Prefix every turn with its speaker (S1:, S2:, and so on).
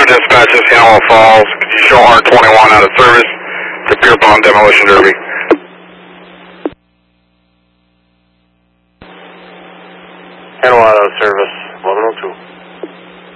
S1: dispatch, this is Hamilton Falls. Could you show R21 out of service to Beer Pond Demolition Derby?
S2: Handle out of service, 1102.